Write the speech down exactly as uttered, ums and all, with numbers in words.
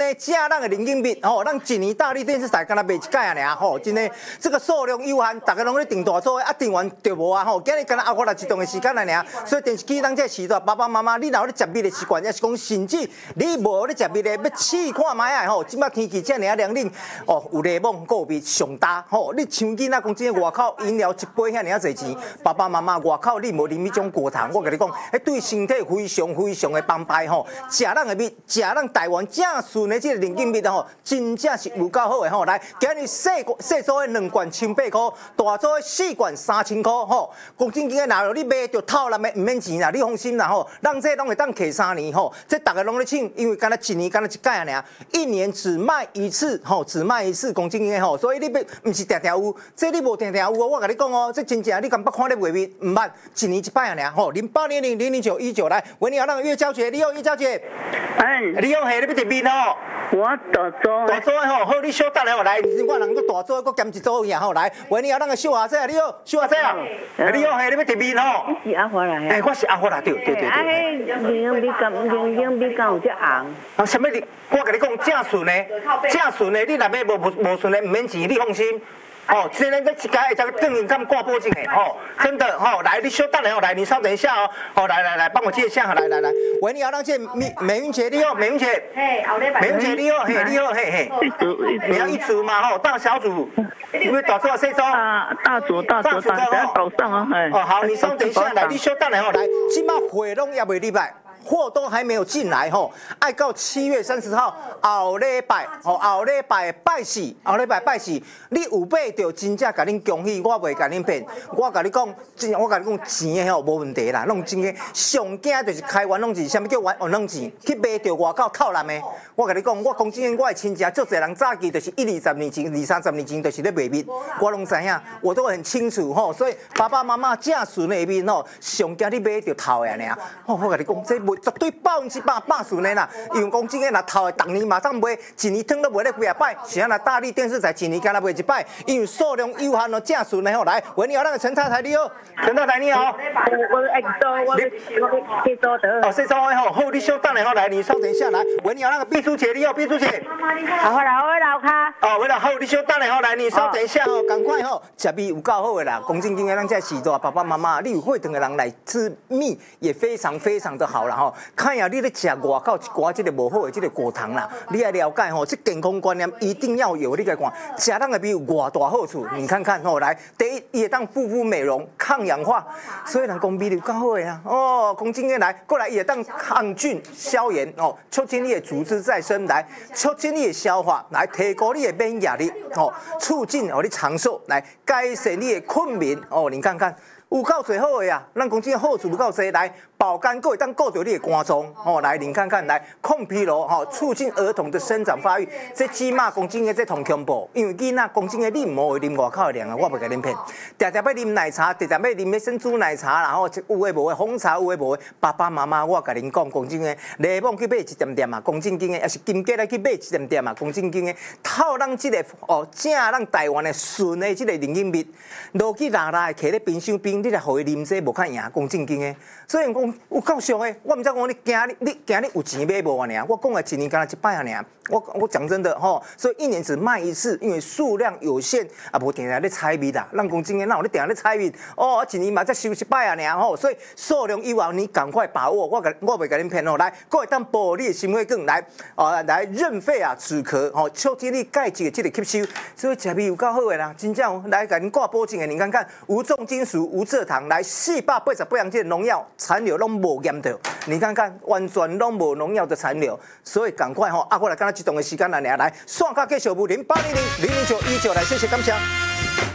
呢，正咱的人民币吼，咱一年大力电视台敢若卖一届啊尔吼，真的这个数量有限，大家拢咧订大组的，啊订完就无啊吼，今日敢若阿我来一段的时间啊尔，所以电视机咱这时段爸爸妈妈，你若有咧食米的习惯，也是讲甚至你无咧食米的，要试看卖啊吼，即摆天气这尔凉冷，哦有柠檬，还有味上搭吼，你像囡仔讲真的，外口饮料一杯遐尔侪钱，爸爸妈妈外口你无啉迄种果糖，我甲你讲，迄对身体非常非常的帮派吼，食咱的米，食咱台湾正纯的这个人民币吼，真正是有够好的吼。来，今日细细组的两罐千八块，大组的四罐三千块吼。讲真经的，若你买着套咱的唔免钱啦，你放心啦吼。咱这拢会当摕三年吼，这大家拢咧抢，因为敢若一年敢若一届啊尔，一年只卖一次吼，只卖一次。讲真经的吼，所以你要唔是定定有，这你无定定有哦。我甲你讲哦，这真正你敢捌看咧画面唔捌，一年一摆啊尔吼。零八零零零零九一九来，维尼亚那个月娇姐，你好，月娇姐。 嗯， 你用下你要特面吼。 我大组大组吼，好，你小等下吼来，我人个大组，搁兼一组样吼来，维尼亚那个小阿姐，你好，小阿姐啊，你用下你要特面吼。 你是阿华来啊？ 哎，我是阿华啦，对对对对。 啊，迄零米敢零零米敢有只红？ 啊，什么你？我甲你讲正顺的，正顺的，你若要无无无顺的，唔免钱，你放心。哦，今天这一家会将更人干挂脖颈的哦，真的哦，来，你稍等下哦，来，你稍等一下哦，哦，来来来，帮我接一下，来来来，喂，你好，让这美美云姐你好，美云姐， 嘿，后礼拜， 美云姐你好，嘿，你好，嘿嘿，你要一组嘛吼，大小组，因为大组细组， 大大组大组大家岛上啊，嘿， 哦好，你稍等一下，来，你稍等下哦，来，今麦回拢也未礼拜。货都还没有进来吼，爱到七月三十号后礼拜，吼后礼拜拜四，后礼拜拜四，你有买着真正甲恁恭喜，我袂甲恁骗，我甲你讲，真我甲你讲钱的吼无问题啦，拢真个上惊就是开玩弄钱，啥物叫玩玩弄钱？去买着外口套篮的，我甲你讲，我讲真个，我的亲戚足侪人早期就是一二十年前、二三十年前就是咧卖面，我拢知影，我都很清楚吼，所以爸爸妈妈正顺的面吼，上惊你买着套的尔，吼我甲你讲这。绝对百分之百百顺的啦，因为讲真个，若头的逐年马上卖，一年汤都卖咧几啊摆，是啊，若大力电视台一年敢若卖一摆，因为数量有限哦，正顺的吼。来，喂，你好，那个陈太太你好，陈太太你好。 我我爱做，我我去做的。 哦，谢总诶吼，好，你稍等下吼，来，你稍等一下来。喂，你好，那个秘书姐你好，秘书姐。 好，我来我来卡。 哦，为了好，你稍等下吼，来，你稍等一下吼，赶快吼，食米有够好的啦。讲真经个，咱这时代爸爸妈妈，你有会堂的人来吃米也非常非常的好啦吼。看呀，你咧食外口一寡即个无好的即个果糖啦，你要了解吼，这健康观念一定要有。你来看，食咱的米有偌大好处，你看看吼，来，第一，伊会当护肤美容、抗氧化，所以人讲米有够好的啊。哦，讲真个来，过来伊会当抗菌、消炎哦，促进你的组织再生，来促进你的消化，来提高你的免疫力哦，促进哦你长寿，来改善你的困眠哦，你看看。有够最好的呀！咱讲真好处有够多，来保肝，佫会当顾到你的肝脏，吼、哦，来您看看，来抗疲劳，吼、哦，促进儿童的生长发育。这起码讲真的，这同恐怖，因为囡仔讲真的，你唔会啉外口的凉啊，我袂甲恁骗。常常要啉奶茶，常常要啉珍珠奶茶，然后有诶无诶红茶，有诶无诶。爸爸妈妈，我甲恁讲，讲真的，柠檬去买一点点嘛，讲真经的，也是金桔来去买一点点嘛，讲真经的，套咱即、这个哦，正咱台湾的纯的即个人民币，落去拉拉摕咧冰箱冰。你来互伊啉这无较赢，讲正经的。所以讲有够俗的，我毋知讲你今日你今日有钱买无啊？尔，我讲的一年干一摆啊尔。我我讲真的吼，所以一年只卖一次，因为数量有限，啊无定定咧采蜜啦。咱讲真的，哪有咧定定咧采蜜？哦，一年嘛才收一摆啊尔吼，所以数量有限，你赶快把握。我甲我袂甲恁骗哦，来，各位当保你的心血管来，哦来润肺啊止咳，吼促进你钙质的这个吸收，所以食味有够好的啦，真正来甲恁挂保证的，你看看无重金属无。蔗糖来四百八十八样这农药残留拢无验到，你看看完全拢无农药的残留，所以赶快吼，啊，我来跟他激动的时间来来，线卡继续无零八零零零零九一九来，谢谢感谢。